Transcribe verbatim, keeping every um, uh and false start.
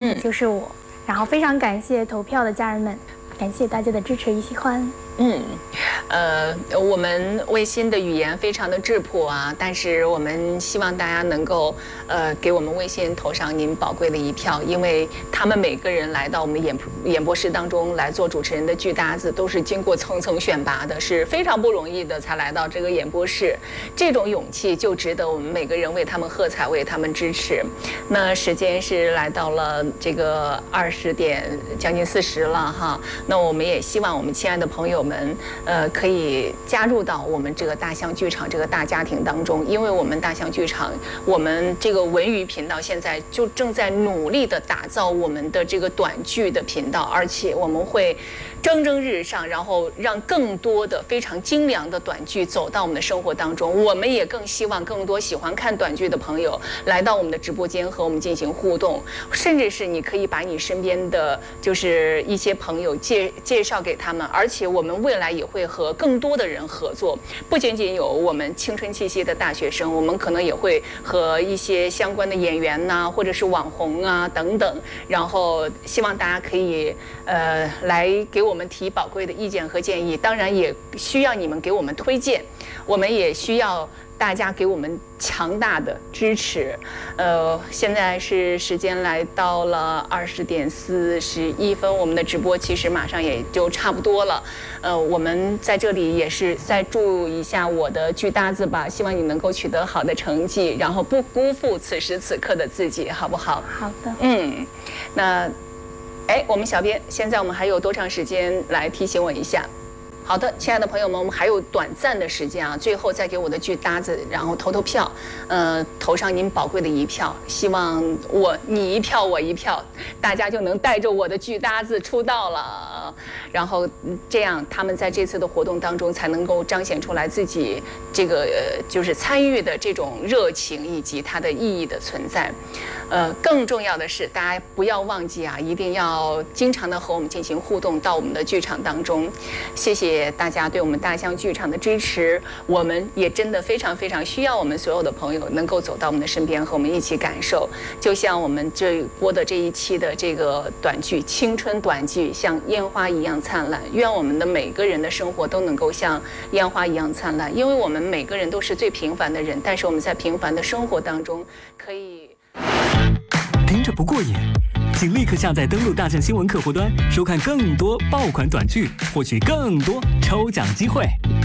嗯，就是我。然后非常感谢投票的家人们，感谢大家的支持与喜欢。 嗯，呃，我们卫星的语言非常的质朴啊，但是我们希望大家能够呃给我们卫星投上您宝贵的一票，因为他们每个人来到我们演演播室当中来做主持人的剧搭子，都是经过层层选拔的，是非常不容易的才来到这个演播室，这种勇气就值得我们每个人为他们喝彩，为他们支持。那时间是来到了这个二十点将近四十了哈，那我们也希望我们亲爱的朋友们。们呃可以加入到我们这个大象剧场这个大家庭当中，因为我们大象剧场，我们这个文娱频道现在就正在努力的打造我们的这个短剧的频道，而且我们会蒸蒸日上，然后让更多的非常精良的短剧走到我们的生活当中。我们也更希望更多喜欢看短剧的朋友来到我们的直播间和我们进行互动，甚至是你可以把你身边的就是一些朋友介介绍给他们，而且我们未来也会和更多的人合作，不仅仅有我们青春气息的大学生，我们可能也会和一些相关的演员呐、啊，或者是网红啊等等，然后希望大家可以呃来给我们提宝贵的意见和建议，当然也需要你们给我们推荐，我们也需要大家给我们强大的支持。呃，现在是时间来到了二十点四十一分，我们的直播其实马上也就差不多了。呃，我们在这里也是再祝一下我的剧搭子吧，希望你能够取得好的成绩，然后不辜负此时此刻的自己，好不好？ 好的。 嗯，那，哎，我们小编，现在我们还有多长时间来提醒我一下？好的，亲爱的朋友们，我们还有短暂的时间啊，最后再给我的剧搭子，然后投投票，呃，投上您宝贵的一票，希望我你一票我一票，大家就能带着我的剧搭子出道了，然后这样他们在这次的活动当中才能够彰显出来自己这个呃就是参与的这种热情以及它的意义的存在。呃，更重要的是，大家不要忘记啊，一定要经常的和我们进行互动，到我们的剧场当中。谢谢大家对我们大象剧场的支持，我们也真的非常非常需要我们所有的朋友能够走到我们的身边，和我们一起感受。就像我们这播的这一期的这个短剧，青春短剧，像烟花一样灿烂。愿我们的每个人的生活都能够像烟花一样灿烂，因为我们每个人都是最平凡的人，但是我们在平凡的生活当中可以。 听着不过瘾，请立刻下载登录大象新闻客户端，收看更多爆款短剧，获取更多抽奖机会。